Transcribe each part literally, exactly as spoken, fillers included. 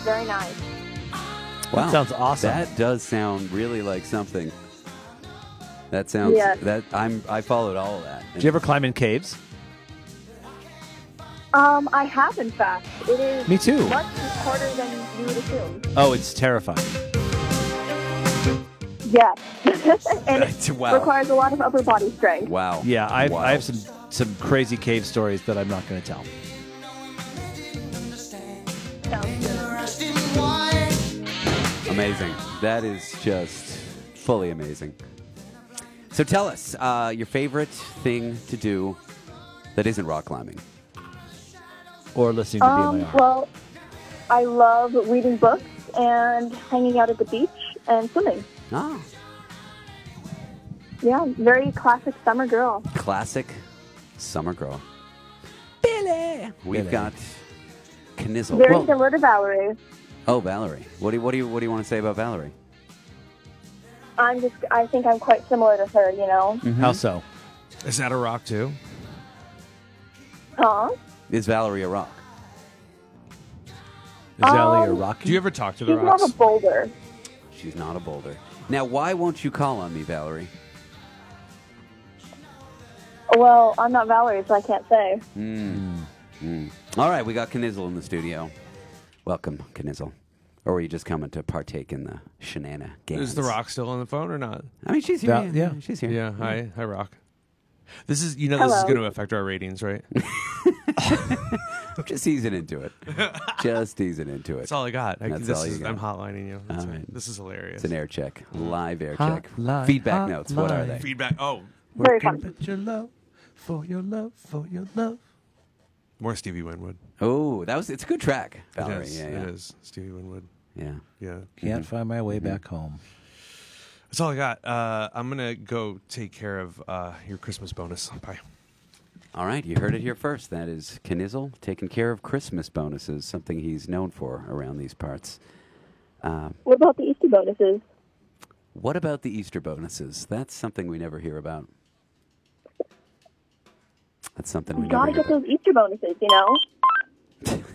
very nice. Wow. That sounds awesome. That does sound really like something. That sounds Yes. that I'm I followed all of that. Did you ever climb in caves? Um, I have, in fact. It is Me too. much harder than you would assume. Oh, it's terrifying. Yes. And it Wow. requires a lot of upper body strength. Wow. Yeah, I, Wow. I have some some crazy cave stories that I'm not going to tell. Sounds good. Amazing. That is just fully amazing. So tell us uh, your favorite thing to do that isn't rock climbing. Or listening to Um, B M I R. well, I love reading books and hanging out at the beach and swimming. Ah, Yeah, very classic summer girl. classic summer girl. Billy. We've Billy. got Knizzle. Very Well- similar to Valerie. Oh, Valerie. What do you, what do you what do you want to say about Valerie? I'm just, I think I'm quite similar to her, you know? How so? Is that a rock too? Huh? Is Valerie a rock? Is Ellie a Um, rocky? Do you ever talk to the She's more of rocks? a boulder. She's not a boulder. Now, why won't you call on me, Valerie? Well, I'm not Valerie, so I can't say. Mm. All right, we got Knizzle in the studio. Welcome, Knizzle. Or were you just coming to partake in the shenanigans? Is the rock still on the phone or not? I mean, she's here. Val- yeah, yeah. she's here. Yeah. Hi, hi, rock. This is, you know, this is Hello. going to affect our ratings, right? Just easing into it. Just easing into it. That's all I got. I, That's this all you is, got. I'm hotlining you. That's All right. right. This is hilarious. It's an air check, live air Hot check. line, Feedback hot notes. What are line. they? Feedback. Oh, Very Working fun. with your love, for your love, for your love. more Stevie Winwood. Oh, that was. It's a good track, Valerie. It is. Yeah, yeah, It is. Stevie Winwood. yeah. Yeah. Can't find my way back home. That's all I got. Uh, I'm going to go take care of uh, your Christmas bonus. Bye. All right, you heard it here first. That is Knizzle taking care of Christmas bonuses, something he's known for around these parts. Uh, What about the Easter bonuses? what about the Easter bonuses? That's something we never hear about. That's something we You never gotta hear get about. those Easter bonuses, you know?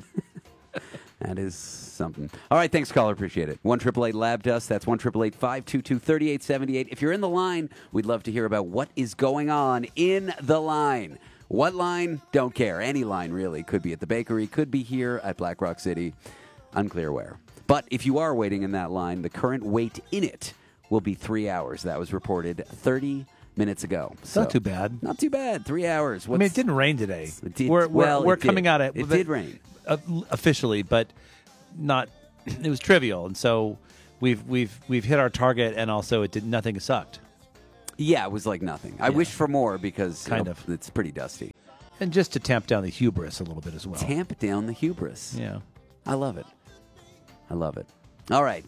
That is something. All right, thanks, caller. Appreciate it. one eight eight eight Lab Dust. That's one eight eight eight, five two two, three eight seven eight. If you're in the line, we'd love to hear about what is going on in the line. What line? Don't care. Any line, really. Could be at the bakery, could be here at Black Rock City. Unclear where. But if you are waiting in that line, the current wait in it will be three hours. That was reported thirty minutes ago. It's not too bad. Not too bad. Three hours. I mean, it didn't rain today. It did- we're we're, well, we're it did. coming out at It did rain. uh, officially, but not. It was trivial, and so we've we've we've hit our target, and also it did nothing sucked. Yeah, it was like nothing. I Yeah. wish for more because Kind uh, of. it's pretty dusty. And just to tamp down the hubris a little bit as well. Tamp down the hubris. Yeah. I love it. I love it. All right.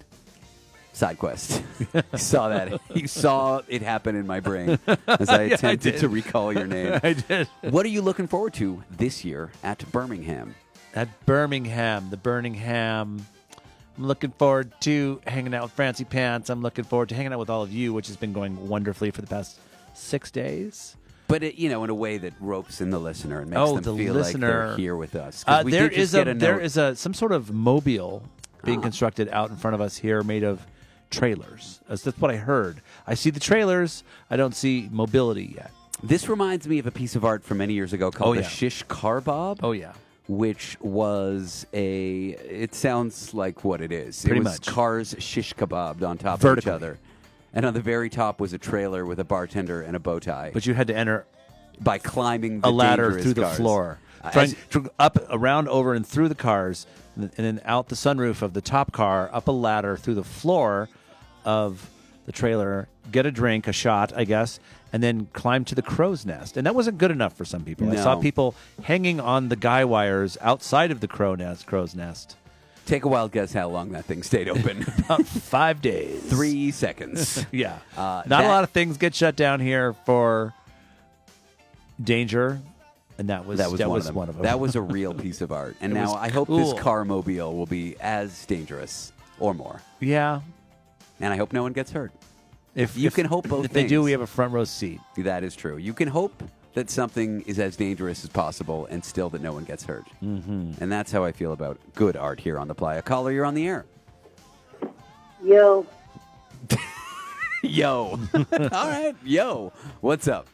Side quest. You saw that. You saw it happen in my brain as I Yeah, I attempted did. to recall your name. I did. What are you looking forward to this year at Birmingham? At Birmingham, the Birmingham. I'm looking forward to hanging out with Francie Pants. I'm looking forward to hanging out with all of you, which has been going wonderfully for the past six days. But, it, you know, in a way that ropes in the listener and makes Oh, them the feel like listener. they're here with us. 'Cause Uh, we there did just is a, get a there note. is a some sort of mobile being Ah. constructed out in front of us here, made of trailers. That's, that's what I heard. I see the trailers. I don't see mobility yet. This reminds me of a piece of art from many years ago called Oh, the yeah. Shish Kebab. Oh yeah, Which was a, it sounds like what it is. Pretty it was much. cars shish kebabbed on top Vertically. of each other. And on the very top was a trailer with a bartender and a bow tie. but you had to enter by climbing the a ladder dangerous through the cars. floor, Uh, trying as- to, up, around, over, and through the cars, and then out the sunroof of the top car, up a ladder through the floor of the trailer, get a drink, a shot, I guess, and then climb to the crow's nest. And that wasn't good enough for some people. I saw No. people hanging on the guy wires outside of the crow nest, crow's nest. Take a wild guess how long that thing stayed open. About five days. Three seconds. Yeah. Uh, Not that- a lot of things get shut down here for danger. And that was That was, that one, was of them. one of them. That was a real piece of art. And It now was I hope cool. this car mobile will be as dangerous or more. yeah. And I hope no one gets hurt. If You if- can hope both If they do, things. we have a front row seat. That is true. You can hope that something is as dangerous as possible and still that no one gets hurt. Mm-hmm. And that's how I feel about good art here on the Playa. Caller, you're on the air. Yo. Yo. All right. Yo. What's up?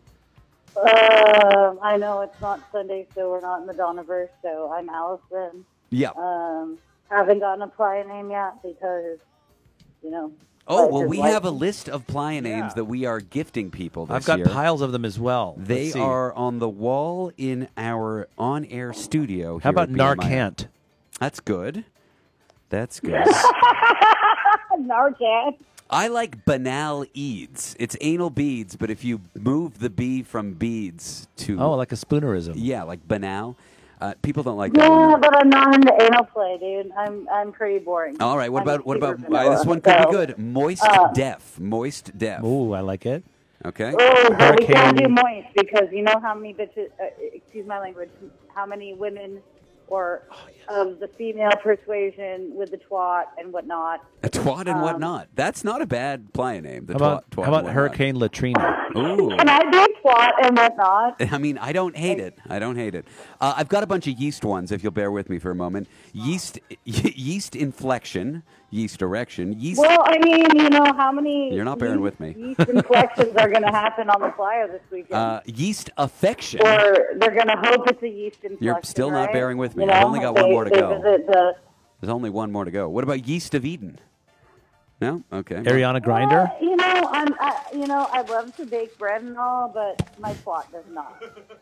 Um, I know it's not Sunday, so we're not in the Donnaverse, so I'm Allison. Yeah. Um, haven't gotten a playa name yet because, you know. Oh, life well, is we life. have a list of playa names Yeah. that we are gifting people this I've got year. piles of them as well. They Let's see. are on the wall in our on-air studio. How here about at B M I. Narcant? That's good. That's good. Narcan. I like banal eads. It's anal beads, but if you move the B from beads to Oh, like a spoonerism. yeah, like banal, uh, people don't like that Yeah, one. but I'm not into anal play, dude. I'm I'm pretty boring. All right, what I'm about what super about uh, vanilla, this one could so- be good. Moist uh, deaf. Moist deaf. Ooh, I like it. Okay. Oh, but we can't do Hurricane. moist because you know how many bitches, uh, excuse my language, how many women or of the female persuasion with the twat and whatnot. A twat and um, whatnot. That's not a bad playa name. The How about, twat, twat how about and whatnot. Hurricane Latrina? Ooh. Can I do twat and whatnot? I mean, I don't hate it. I don't hate it. Uh, I've got a bunch of yeast ones, if you'll bear with me for a moment. Yeast, yeast inflection, yeast erection, yeast. Well, I mean, you know, how many You're not bearing yeast- with me. yeast inflections are going to happen on the flyer this weekend? Uh, yeast affection. or they're going to hope it's a yeast inflection, You're still not right? bearing with me. You I've know, only got they, one more to they go. Visit the, There's only one more to go. What about yeast of Eden? No? Okay. Ariana Grinder? Well, you know, I'm, I, you know, I love to bake bread and all, but my twat does not.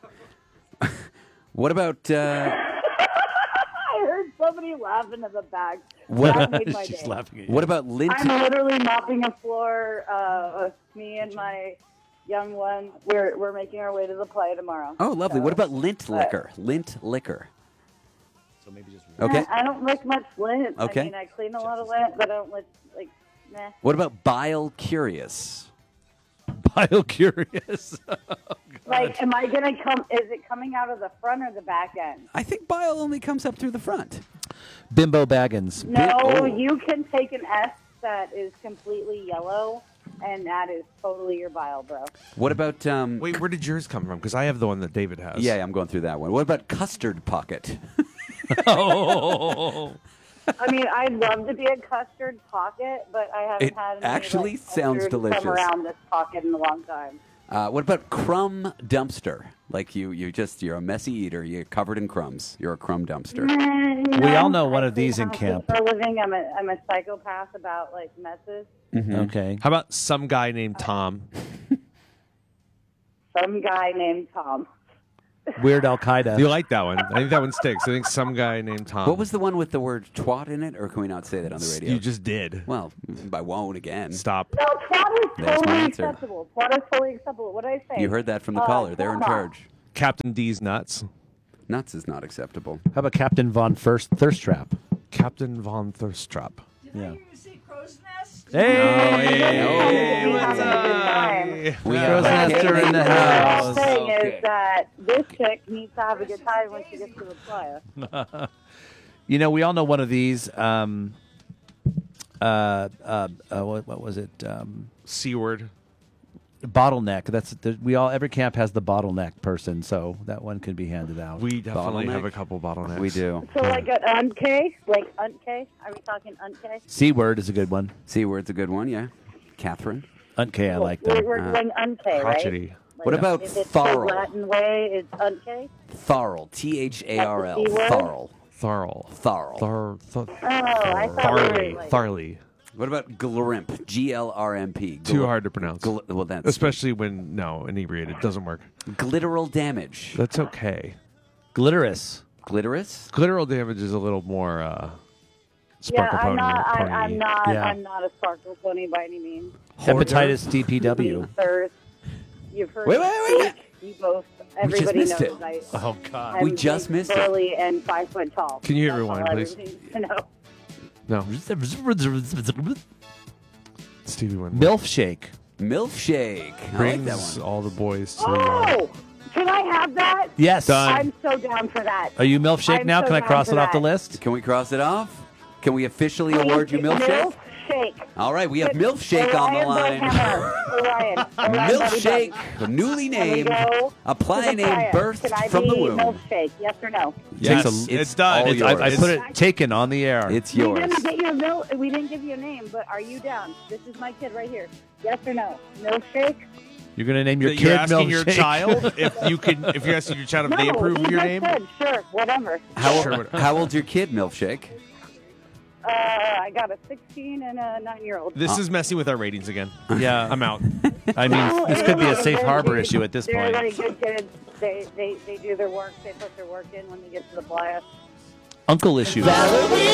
What about. Uh, I heard somebody laughing in the back. What- That made my She's day. laughing at you. what about lint? I'm literally mopping a floor. Uh, me and my young one, we're we're making our way to the play tomorrow. Oh, lovely. So, What about lint uh, liquor? Lint liquor. So maybe just Okay. I don't lick much lint. Okay. I mean, I clean a lot of lint, but I don't lick, like, nah. What about bile curious? bio curious. Like, am I gonna come? Is it coming out of the front or the back end? I think bile only comes up through the front. Bimbo Baggins. No, oh. you can take an S that is completely yellow, and that is totally your bile, bro. What about. Um, Wait, where did yours come from? Because I have the one that David has. yeah, I'm going through that one. What about custard pocket? Oh. I mean, I'd love to be a custard pocket, but I haven't It had any, actually like, sounds custard delicious. come around this pocket in a long time. Uh, what about crumb dumpster? Like you, you just you're a messy eater. You're covered in crumbs. You're a crumb dumpster. Mm, We no, all know one I of these clean in houses camp. For a living, I'm a I'm a psychopath about like messes. Okay. How about some guy named Tom? Some guy named Tom. Weird Al Qaeda. You like that one? I think that one sticks. I think some guy named Tom. What was the one with the word twat in it, or can we not say that on the radio? You just did. Well, I won't again. Stop. No, twat is That's my totally answer. acceptable. Twat is totally acceptable. What did I say? You heard that from the Uh, caller. They're in twat. charge. Captain D's nuts. Nuts is not acceptable. How about Captain Von First Thirst Trap? Captain Von Thirstrap. Yeah. Oh, Hey! We're having a good time. We Crow's have Nest are in the What I'm house. saying Okay. is that this chick needs to have a good time when she gets to the playa. You know, we all know one of these. Um, uh, uh, uh, what, what was it? Um, C word. bottleneck. That's the, we all. Every camp has the bottleneck person, so that one could be handed out. We definitely Bottleneck? have a couple bottlenecks. We do. So like an unt-K? Like unt-K? Are we talking unt-K? C word is a good one. C word's a good one. Yeah, Catherine. Unt-K, I like We're, that. we're Uh, going unt-K, right? Crotchety. Like, What about if it's the Tharl? Latin way, it's unt-K? Tharl. T H A R L. That's the C word? Tharl. Tharl. Tharl. Thar. Thar. Oh, I thought Tharly. we were like, Tharly. What about Glrimp? G L R M P. Too Gl- hard to pronounce. Gl- well, that's Especially when, no, inebriated. Doesn't work. glitteral damage. That's okay. Glitterous. Glitterous? Glitteral damage is a little more uh, yeah, sparkle I'm pony. not, I, pony. I'm not, Yeah. I'm not a sparkle pony by any means. Hepatitis D P W. Thirst. You've heard Wait, me wait, wait, speak. You both, We just everybody missed knows it. I, Oh God. I'm We just big, missed it. burly and five foot tall. Can you hit That's rewind, all please? everybody needs to know. No. Stevie Wonder. Milf shake. Milf shake. I like Brings that one. all the boys to the yard. Oh, can I have that? Yes. Done. I'm so down for that. Are you milf shake I'm now? so Can I down cross for it off the that. list? Can we cross it off? Can we officially award you milk shake? Milk shake. All right, we have Milkshake on the line. Milkshake, newly named, apply name birthed from the womb. Milkshake, yes or no? Yes, Takes a- it's done. all It's- I, I yours. put it taken on the air. It's We yours. didn't, get you a mil- we didn't give you a name, but are you down? This is my kid right here. Yes or no? Milkshake? You're going to name your You're kid asking your Milkshake? child if you can. If you're asking your child if they No, approve you of your just name. said, sure, whatever. How, Sure, what- how old's your kid, Milkshake? Uh, I got a sixteen and a nine-year-old. This is messing with our ratings again. Yeah. I'm out. I mean, this could be a safe They're harbor really- issue at this they're point. really good kids. They, they, they do their work. They put their work in when they get to the class. Uncle issue. Valerie